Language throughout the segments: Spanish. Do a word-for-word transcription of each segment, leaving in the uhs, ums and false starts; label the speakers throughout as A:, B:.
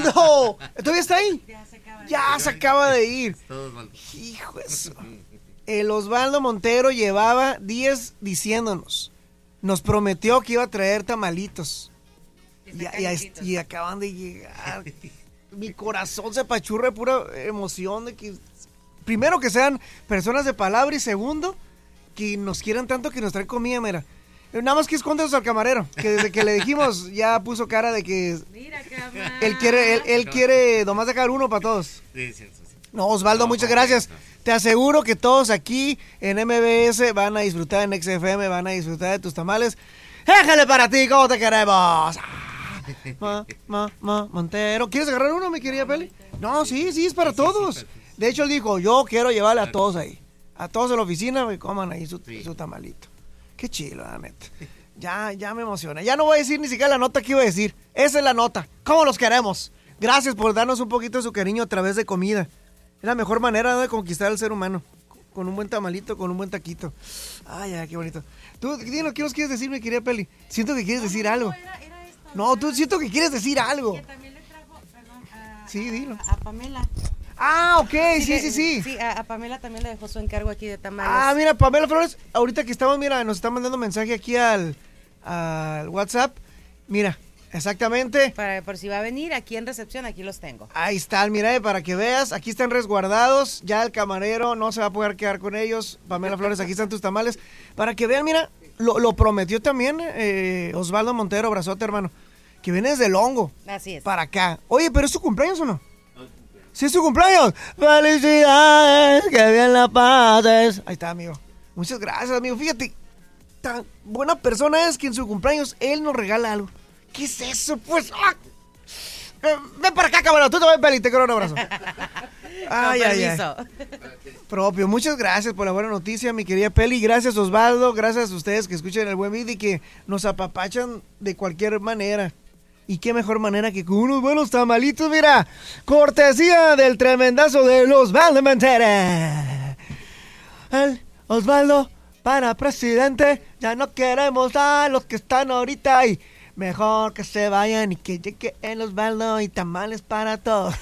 A: ¡Osvaldo! ¿Todavía está ahí?
B: Ya se acaba de
A: Ya
B: ir.
A: se acaba de ir.
C: Todo Osvaldo.
A: Hijo de eso. El Osvaldo Montero llevaba días diciéndonos. Nos prometió que iba a traer tamalitos. Y,
B: Está
A: y-
B: calentito.
A: y acaban de llegar. Mi corazón se apachurra de pura emoción de que... Primero, que sean personas de palabra, y segundo, que nos quieran tanto que nos traen comida, mira. Nada más que escondes al camarero, que desde que le dijimos ya puso cara de que
B: Mira, cabrón.
A: él quiere, él, él quiere nomás dejar uno para todos.
C: Sí, es cierto, sí.
A: No, Osvaldo,
C: No,
A: muchas
C: no,
A: gracias.
C: no.
A: Te aseguro que todos aquí en M B S van a disfrutar, en X F M van a disfrutar de tus tamales. ¡Éjale para ti, cómo te queremos! Ah, ma, ma, ma, Montero. ¿Quieres agarrar uno, mi querida Peli? No, sí, sí, es para
C: Sí, sí, sí,
A: todos.
C: perfecto.
A: De hecho, él dijo, yo quiero llevarle a todos ahí. A todos en la oficina, que coman ahí su,
C: Sí.
A: su tamalito. Qué chilo, la neta. Ya, ya me emociona. Ya no voy a decir ni siquiera la nota que iba a decir. Esa es la nota. ¿Cómo los queremos? Gracias por darnos un poquito de su cariño a través de comida. Es la mejor manera, ¿no?, de conquistar al ser humano. Con un buen tamalito, con un buen taquito. Ay, ay, qué bonito. Tú, Dino, ¿qué nos quieres decir, mi querida Peli? Siento que quieres decir algo.
B: Era, era esto.
A: No, tú siento que quieres decir algo.
B: Que también le trajo, perdón, a,
A: Sí, dilo.
B: a, a Pamela.
A: Ah, ok, sí,
B: que-
A: sí, sí.
B: Sí, a, a Pamela también le dejó su encargo aquí de tamales.
A: Ah, mira, Pamela Flores, ahorita que estamos, mira, nos está mandando mensaje aquí al, al WhatsApp. Mira, exactamente.
B: Para, por si va a venir aquí en recepción, aquí los tengo.
A: Ahí están, mira, eh, para que veas, aquí están resguardados, ya el camarero no se va a poder quedar con ellos. Pamela Flores, aquí están tus tamales. Para que vean, mira, lo, lo prometió también eh, Osvaldo Montero, abrazote, hermano, que viene desde el hongo
B: Así es.
A: para acá. Oye, ¿pero es su cumpleaños o no? ¿Sí es su cumpleaños? ¡Felicidades! ¡Que bien la pases! Ahí está, amigo. Muchas gracias, amigo. Fíjate, tan buena persona es que en su cumpleaños él nos regala algo. ¿Qué es eso, pues? ¡Ah! Eh, ven para acá, cabrón. Tú también, Peli. Te quiero un abrazo. Ay,
B: Con
A: ay, ay.
B: permiso.
A: Propio. Muchas gracias por la buena noticia, mi querida Peli. Gracias, Osvaldo. Gracias a ustedes que escuchan el buen video y que nos apapachan de cualquier manera. Y qué mejor manera que con unos buenos tamalitos, mira. Cortesía del tremendazo de los Osvaldo Montero. El Osvaldo para presidente. Ya no queremos a los que están ahorita y mejor que se vayan y que llegue el Osvaldo y tamales para todos.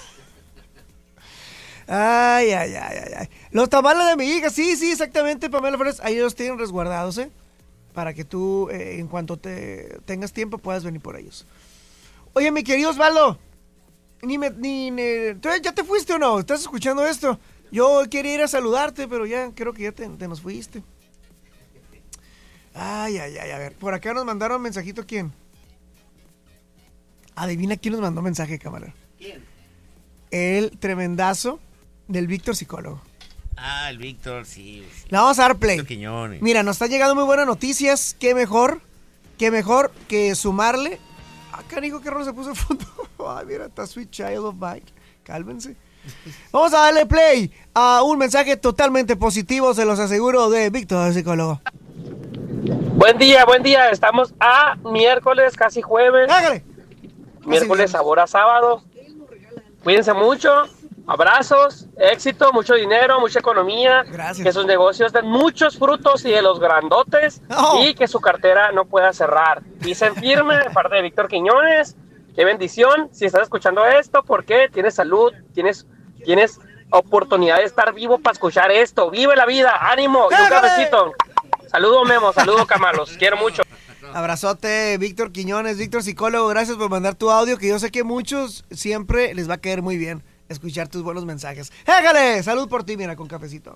A: Ay, ay, ay, ay, ay. Los tamales de mi hija, sí, sí, exactamente, Pamela Flores. Ahí los tienen resguardados, ¿eh? Para que tú, eh, en cuanto te tengas tiempo, puedas venir por ellos. Oye, mi querido Osvaldo, ni me, ni, ni- ¿tú ya te fuiste o no? ¿Estás escuchando esto? Yo quería ir a saludarte, pero ya creo que ya te, te nos fuiste. Ay, ay, ay, a ver, por acá nos mandaron mensajito, ¿quién? Adivina quién nos mandó mensaje, cámara.
C: ¿Quién?
A: El tremendazo del Víctor Psicólogo.
C: Ah, el Víctor, sí. sí.
A: Le vamos a dar play.
C: Víctor Quiñones.
A: Mira, nos están llegando muy buenas noticias. Qué mejor, qué mejor que sumarle. Ah, cariño, qué raro se puso el fondo. Ay, mira, está Sweet Child of Mine. Cálmense. Vamos a darle play a un mensaje totalmente positivo, se los aseguro, de Víctor Psicólogo.
D: Buen día, buen día. Estamos a miércoles, casi jueves.
A: Hágale.
D: Miércoles,
A: Así
D: sabor a sábado. Cuídense mucho. Abrazos, éxito, mucho dinero, mucha economía.
A: Gracias.
D: Que sus negocios den muchos frutos y de los grandotes.
A: Oh.
D: Y que su cartera no pueda cerrar. Dicen firme de parte de Víctor Quiñones. Qué bendición. Si estás escuchando esto, porque tienes salud, tienes, tienes oportunidad de estar vivo para escuchar esto. Vive la vida, ánimo y un
A: ¡Hágale!
D: cafecito. Saludo Memo, saludo Camalos. Quiero mucho.
A: Abrazote, Víctor Quiñones, Víctor Psicólogo, gracias por mandar tu audio, que yo sé que muchos siempre les va a caer muy bien escuchar tus buenos mensajes. ¡Hágale! Salud por ti, mira, con cafecito.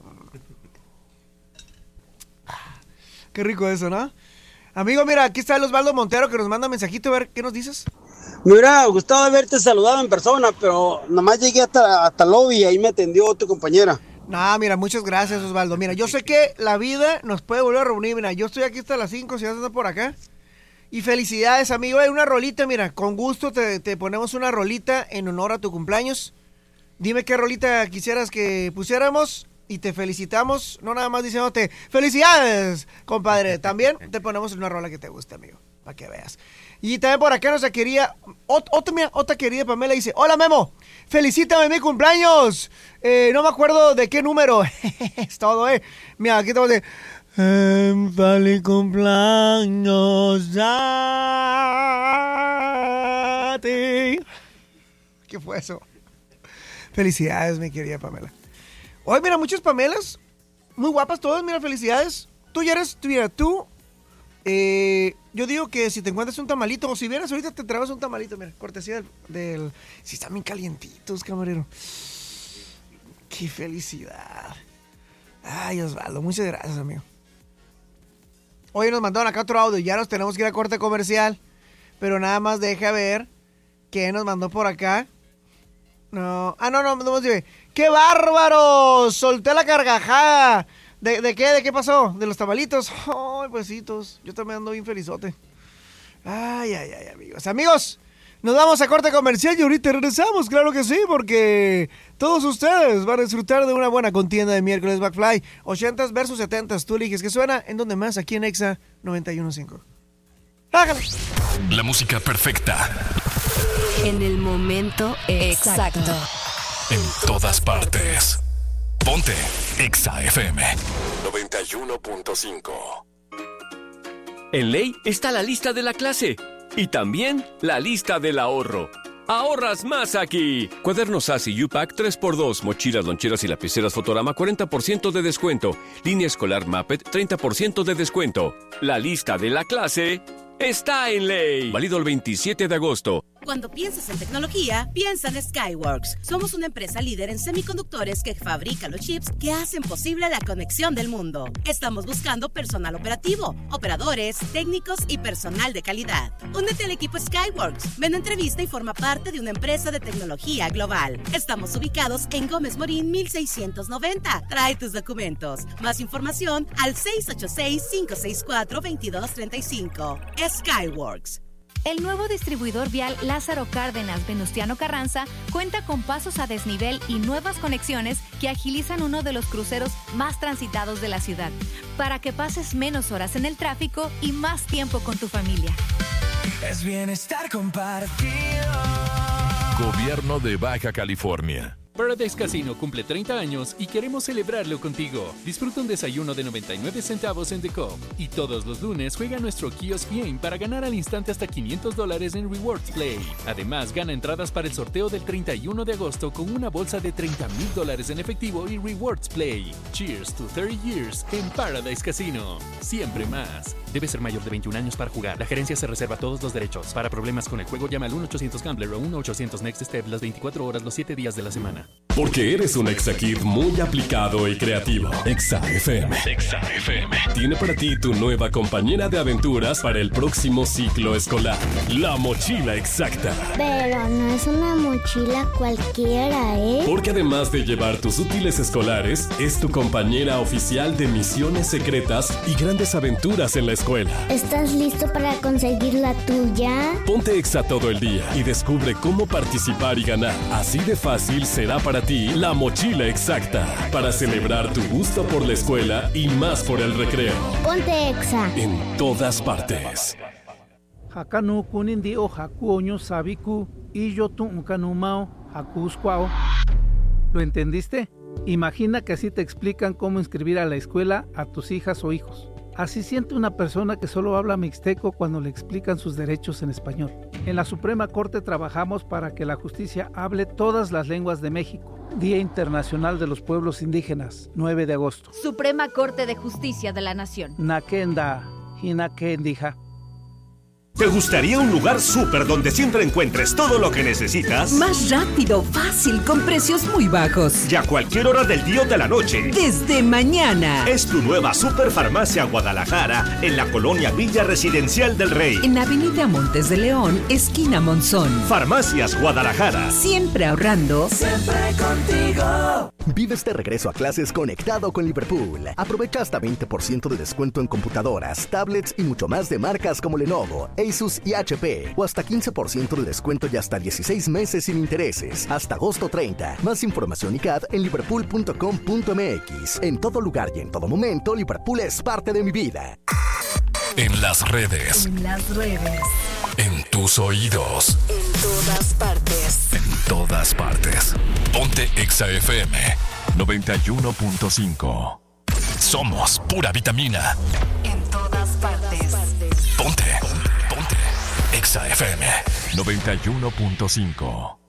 A: Qué rico eso, ¿no? Amigo, mira, aquí está el Osvaldo Montero que nos manda mensajito, a ver, ¿qué nos dices?
E: Me hubiera gustado haberte saludado en persona, pero nomás llegué hasta, hasta el lobby y ahí me atendió tu compañera.
A: No, mira, muchas gracias, Osvaldo. Mira, yo sé que la vida nos puede volver a reunir. Mira, yo estoy aquí hasta las cinco, si vas a estar por acá. Y felicidades, amigo. Hay una rolita, mira, con gusto te, te ponemos una rolita en honor a tu cumpleaños. Dime qué rolita quisieras que pusiéramos y te felicitamos. No nada más diciéndote felicidades, compadre. También te ponemos una rola que te guste, amigo, para que veas. Y también por acá nos quería, ot- otra, mira, otra querida Pamela dice, hola Memo, felicítame mi cumpleaños. Eh, no me acuerdo de qué número. Es todo, eh. Mira, aquí estamos de... Eh, feliz cumpleaños a ti. ¿Qué fue eso? Felicidades, mi querida Pamela. Hoy, mira, muchas Pamelas. Muy guapas todas, mira, felicidades. Tú ya eres, tú, mira, tú... Eh, yo digo que si te encuentras un tamalito, o si vienes ahorita te traes un tamalito, mira, cortesía del... del si están bien calientitos, camarero. ¡Qué felicidad! Ay, Osvaldo, muchas gracias, amigo. Hoy nos mandaron acá otro audio, ya nos tenemos que ir a corte comercial. Pero nada más deja ver qué nos mandó por acá. No, ah, no, no, no, no, ¡qué bárbaro! Solté la carcajada. ¿De, ¿De qué? ¿De qué pasó? ¿De los tamalitos? Ay, pesitos. Yo también ando bien felizote. Ay, ay, ay, amigos. Amigos, nos vamos a corte comercial y ahorita regresamos, claro que sí, porque todos ustedes van a disfrutar de una buena contienda de miércoles McFly. ochentas versus setentas. Tú eliges que suena en donde más, aquí en Exa noventa y uno punto cinco. ¡Hágale!
F: La música perfecta.
G: En el momento exacto. exacto.
F: En todas partes. Ponte Exa F M noventa y uno punto cinco.
H: En Ley está la lista de la clase y también la lista del ahorro. ¡Ahorras más aquí! Cuadernos A S I U Pack tres por dos, mochilas, loncheras y lapiceras Fotorama cuarenta por ciento de descuento. Línea escolar Muppet treinta por ciento de descuento. La lista de la clase está en Ley. Válido el veintisiete de agosto.
I: Cuando piensas en tecnología, piensa en Skyworks. Somos una empresa líder en semiconductores que fabrica los chips que hacen posible la conexión del mundo. Estamos buscando personal operativo, operadores, técnicos y personal de calidad. Únete al equipo Skyworks. Ven a entrevista y forma parte de una empresa de tecnología global. Estamos ubicados en Gómez Morín mil seiscientos noventa. Trae tus documentos. Más información al seis ocho seis, cinco seis cuatro, dos dos tres cinco. Skyworks.
J: El nuevo distribuidor vial Lázaro Cárdenas Venustiano Carranza cuenta con pasos a desnivel y nuevas conexiones que agilizan uno de los cruceros más transitados de la ciudad, para que pases menos horas en el tráfico y más tiempo con tu familia.
K: Es bienestar compartido.
F: Gobierno de Baja California.
L: Paradise Casino cumple treinta años y queremos celebrarlo contigo. Disfruta un desayuno de noventa y nueve centavos en The Cobb. Y todos los lunes juega nuestro Kiosk Game para ganar al instante hasta quinientos dólares en Rewards Play. Además, gana entradas para el sorteo del treinta y uno de agosto con una bolsa de treinta mil dólares en efectivo y Rewards Play. Cheers to thirty years en Paradise Casino. Siempre más. Debe ser mayor de veintiún años para jugar. La gerencia se reserva todos los derechos. Para problemas con el juego, llama al uno ochocientos Gambler o uno ochocientos Next Step las veinticuatro horas los siete días de la semana.
F: Porque eres un Exa Kid muy aplicado y creativo. Exa F M. Exa F M. Tiene para ti tu nueva compañera de aventuras para el próximo ciclo escolar. La mochila exacta.
M: Pero no es una mochila cualquiera, ¿eh?
F: Porque además de llevar tus útiles escolares, es tu compañera oficial de misiones secretas y grandes aventuras en la escuela.
M: ¿Estás listo para conseguir la tuya?
F: Ponte Exa todo el día y descubre cómo participar y ganar. Así de fácil será para ti la mochila exacta, para celebrar tu gusto por la escuela y más por el recreo.
M: Ponte Exa.
F: En todas partes.
N: Hakanu kunindi o hakuoño sabiku y yo tu unkanumao hakuskwao. ¿Lo entendiste? Imagina que así te explican cómo inscribir a la escuela a tus hijas o hijos. Así siente una persona que solo habla mixteco cuando le explican sus derechos en español. En la Suprema Corte trabajamos para que la justicia hable todas las lenguas de México. Día Internacional de los Pueblos Indígenas, nueve de agosto.
J: Suprema Corte de Justicia de la Nación.
N: Nakenda, Hinakendija.
O: ¿Te gustaría un lugar súper donde siempre encuentres todo lo que necesitas?
P: Más rápido, fácil, con precios muy bajos.
O: Y a cualquier hora del día o de la noche.
P: Desde mañana.
O: Es tu nueva Superfarmacia Guadalajara en la colonia Villa Residencial del Rey.
P: En Avenida Montes de León, esquina Monzón.
O: Farmacias Guadalajara.
P: Siempre ahorrando.
K: Siempre contigo.
Q: Vives de regreso a clases conectado con Liverpool. Aprovecha hasta veinte por ciento de descuento en computadoras, tablets y mucho más de marcas como Lenovo, Asus y H P. O hasta quince por ciento de descuento y hasta dieciséis meses sin intereses. Hasta agosto treinta. Más información y C A D en liverpool punto com punto m x. En todo lugar y en todo momento, Liverpool es parte de mi vida.
F: En las redes.
G: En las redes.
F: En tus oídos.
G: En todas partes.
F: En todas partes. Ponte Exa F M noventa y uno punto cinco. Somos pura vitamina.
G: En todas partes.
F: Ponte. Ponte. Exa F M noventa y uno punto cinco.